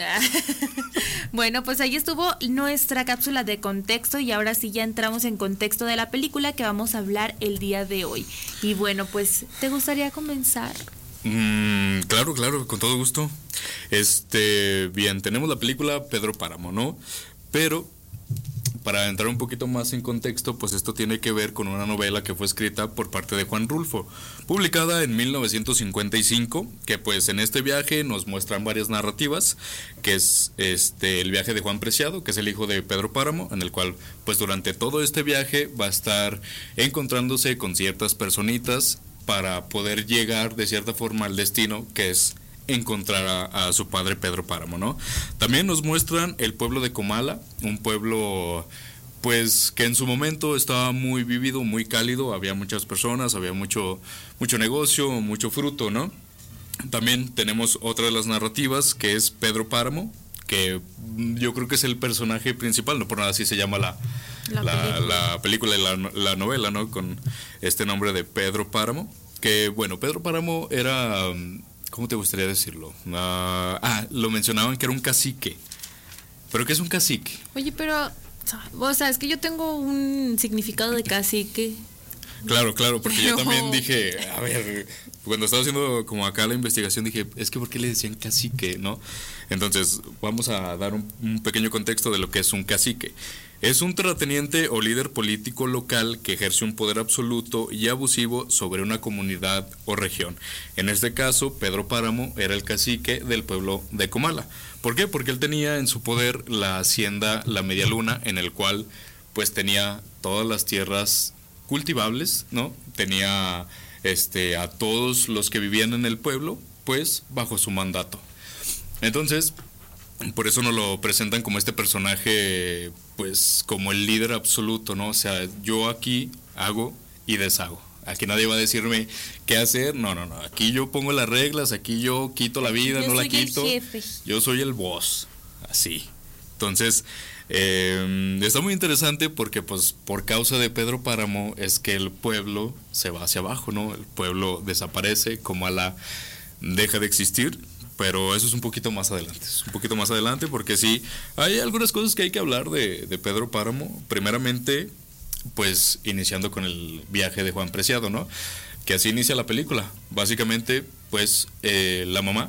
Bueno, pues ahí estuvo nuestra cápsula de contexto y ahora sí ya entramos en contexto de la película que vamos a hablar el día de hoy. Y bueno, pues, ¿te gustaría comenzar? Claro, con todo gusto. Bien, tenemos la película Pedro Páramo, ¿no? Pero para entrar un poquito más en contexto, pues esto tiene que ver con una novela que fue escrita por parte de Juan Rulfo, publicada en 1955, que pues en este viaje nos muestran varias narrativas, que es el viaje de Juan Preciado, que es el hijo de Pedro Páramo, en el cual pues durante todo este viaje va a estar encontrándose con ciertas personitas para poder llegar de cierta forma al destino, que es encontrar a su padre Pedro Páramo, ¿no? También nos muestran el pueblo de Comala, un pueblo pues que en su momento estaba muy vivido, muy cálido, había muchas personas, había mucho negocio, mucho fruto, ¿no? También tenemos otra de las narrativas que es Pedro Páramo, que yo creo que es el personaje principal, no por nada así se llama la película y la novela, ¿no? Con este nombre de Pedro Páramo, que bueno, Pedro Páramo era... ¿Cómo te gustaría decirlo? Lo mencionaban que era un cacique. ¿Pero qué es un cacique? Oye, pero, o sea, es que yo tengo un significado de cacique. Claro, porque yo también dije, a ver, cuando estaba haciendo como acá la investigación dije, es que ¿por qué le decían cacique, no? Entonces, vamos a dar un pequeño contexto de lo que es un cacique. Es un terrateniente o líder político local que ejerce un poder absoluto y abusivo sobre una comunidad o región. En este caso, Pedro Páramo era el cacique del pueblo de Comala. ¿Por qué? Porque él tenía en su poder la hacienda La Media Luna, en el cual pues tenía todas las tierras cultivables, ¿no? Tenía a todos los que vivían en el pueblo, pues bajo su mandato. Entonces, por eso nos lo presentan como este personaje, pues como el líder absoluto, ¿no? O sea, yo aquí hago y deshago. Aquí nadie va a decirme qué hacer. No. Aquí yo pongo las reglas, aquí yo quito la vida, no la quito. Yo soy el boss, así. Entonces, está muy interesante porque pues por causa de Pedro Páramo es que el pueblo se va hacia abajo, ¿no? El pueblo desaparece, Comala deja de existir. Pero eso es un poquito más adelante, porque sí, hay algunas cosas que hay que hablar de Pedro Páramo. Primeramente, pues iniciando con el viaje de Juan Preciado, ¿no? Que así inicia la película. Básicamente, pues la mamá,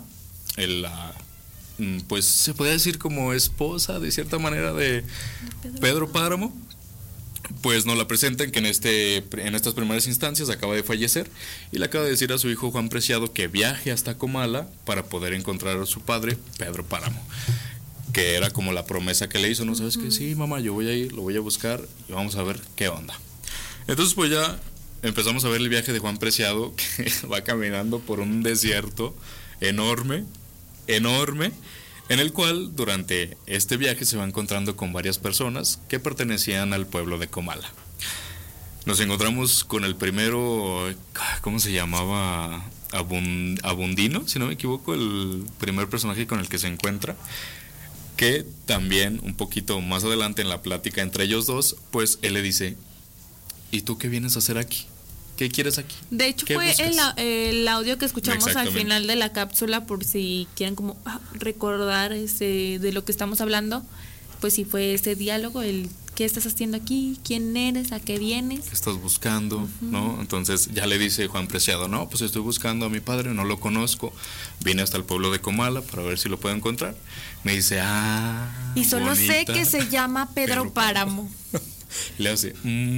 pues se puede decir como esposa de cierta manera de Pedro Páramo, pues nos la presentan que en estas primeras instancias acaba de fallecer y le acaba de decir a su hijo Juan Preciado que viaje hasta Comala para poder encontrar a su padre Pedro Páramo, que era como la promesa que le hizo, ¿no? ¿Sabes qué? Sí, mamá, yo voy a ir, lo voy a buscar y vamos a ver qué onda. Entonces pues ya empezamos a ver el viaje de Juan Preciado, que va caminando por un desierto enorme, en el cual durante este viaje se va encontrando con varias personas que pertenecían al pueblo de Comala. Nos encontramos con el primero, ¿cómo se llamaba? Abundino, si no me equivoco, el primer personaje con el que se encuentra, que también un poquito más adelante en la plática entre ellos dos, pues él le dice, ¿y tú qué vienes a hacer aquí? ¿Qué quieres aquí? De hecho fue el audio que escuchamos al final de la cápsula, por si quieren como recordar de lo que estamos hablando, pues sí fue ese diálogo, el ¿qué estás haciendo aquí? ¿Quién eres? ¿A qué vienes? ¿Qué estás buscando? ¿No? Entonces ya le dice Juan Preciado, no, pues estoy buscando a mi padre, no lo conozco, vine hasta el pueblo de Comala para ver si lo puedo encontrar. Me dice, y solo bonita. sé que se llama Pedro Páramo. Le hace,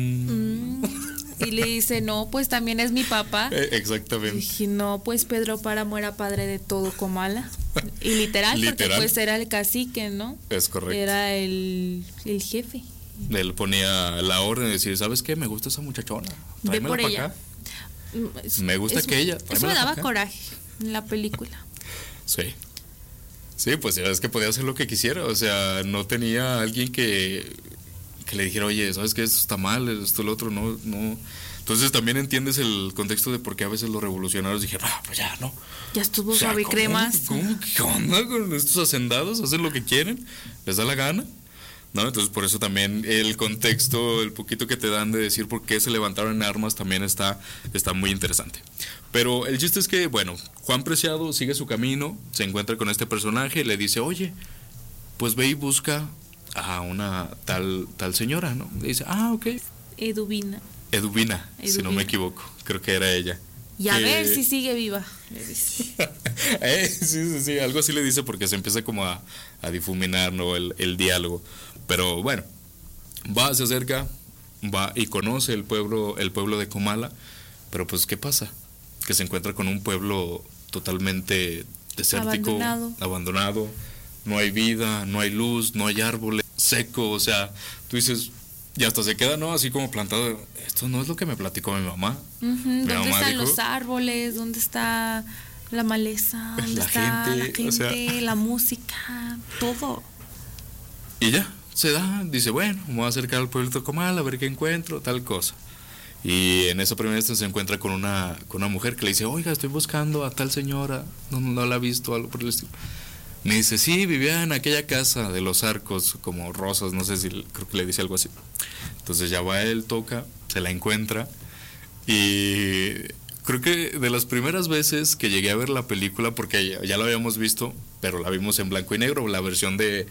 Y le dice, no, pues también es mi papá. Exactamente. Y dije, no, pues Pedro Páramo era padre de todo Comala. Y literal, porque pues era el cacique, ¿no? Es correcto. Era el jefe. Él ponía la orden de decir, ¿sabes qué? Me gusta esa muchachona. Ve por ella. Acá. Me gusta ella. Eso me daba coraje en la película. Sí. Sí, pues es que podía hacer lo que quisiera. O sea, no tenía alguien que le dijera, oye, ¿sabes qué? Esto está mal, esto, lo otro, no. Entonces también entiendes el contexto de por qué a veces los revolucionarios dijeron, pues ya, ¿no? Ya estuvo suave cremas. ¿Qué onda con estos hacendados? ¿Hacen lo que quieren? ¿Les da la gana? ¿no? Entonces por eso también el contexto, el poquito que te dan de decir por qué se levantaron en armas también está muy interesante. Pero el chiste es que, bueno, Juan Preciado sigue su camino, se encuentra con este personaje y le dice, oye, pues ve y busca a una tal señora, ¿no? Le dice, ok. Eduvina, si no me equivoco, creo que era ella. Y a ver si sigue viva, le dice. Sí, algo así le dice porque se empieza como a difuminar, ¿no? El diálogo. Pero bueno, se acerca, va y conoce el pueblo de Comala, pero pues ¿qué pasa? Que se encuentra con un pueblo totalmente desértico, abandonado, no hay vida, no hay luz, no hay árboles, seco, o sea, tú dices, y hasta se queda, ¿no? Así como plantado, esto no es lo que me platicó mi mamá. ¿Dónde están los árboles? ¿Dónde está la maleza? ¿Dónde está la gente, o sea, la música? Todo. Y ya, se da, dice, bueno, me voy a acercar al pueblo de Comala a ver qué encuentro, tal cosa. Y en esa primera vez se encuentra con una mujer que le dice, oiga, estoy buscando a tal señora, no la ha visto, algo por el estilo. Me dice, sí, vivía en aquella casa de los arcos, como Rosas, no sé si, creo que le dice algo así. Entonces ya va él, toca, se la encuentra, y creo que de las primeras veces que llegué a ver la película, porque ya la habíamos visto, pero la vimos en blanco y negro, la versión de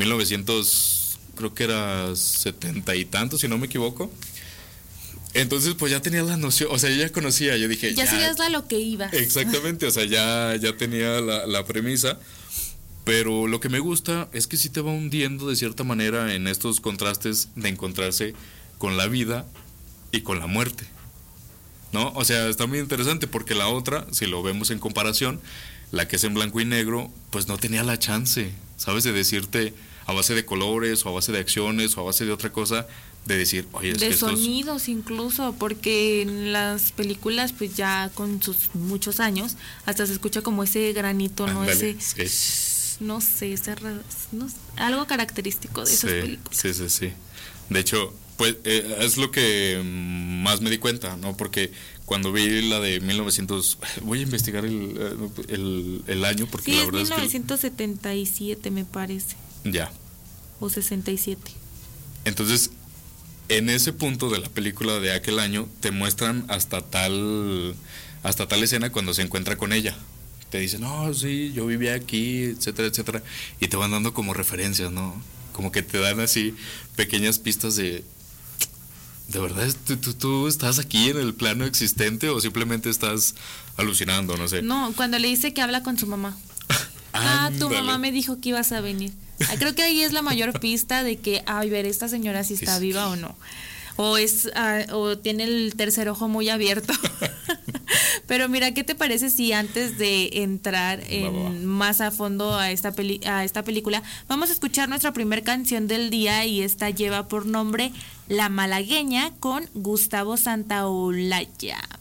1900, creo que era 70 y tantos, si no me equivoco. Entonces pues ya tenía la noción, o sea, yo ya conocía, yo dije... Ya sabías a lo que iba. Exactamente, o sea, ya tenía la premisa. Pero lo que me gusta es que sí te va hundiendo de cierta manera en estos contrastes de encontrarse con la vida y con la muerte, ¿no? O sea, está muy interesante porque la otra, si lo vemos en comparación, la que es en blanco y negro, pues no tenía la chance, ¿sabes? De decirte a base de colores o a base de acciones o a base de otra cosa, de decir, oye, es de que sonidos incluso, porque en las películas pues ya con sus muchos años hasta se escucha como ese granito, ¿no? Ándale, ese... Sí. No sé, algo característico de esas películas. Sí. De hecho, pues es lo que más me di cuenta, ¿no? Porque cuando vi la de 1900, voy a investigar el año porque sí, la verdad es 1977 me parece. Ya. O 67. Entonces, en ese punto de la película de aquel año te muestran hasta tal escena cuando se encuentra con ella. Te dicen, no, sí, yo vivía aquí, etcétera, etcétera. Y te van dando como referencias, ¿no? Como que te dan así pequeñas pistas de verdad, ¿tú estás aquí en el plano existente o simplemente estás alucinando, no sé? No, cuando le dice que habla con su mamá. Tu mamá me dijo que ibas a venir. Creo que ahí es la mayor pista de que, ver, esta señora si está viva o no. O tiene el tercer ojo muy abierto. Pero mira, ¿qué te parece si antes de entrar más a fondo a esta película, vamos a escuchar nuestra primer canción del día, y esta lleva por nombre La Malagueña con Gustavo Santaolalla?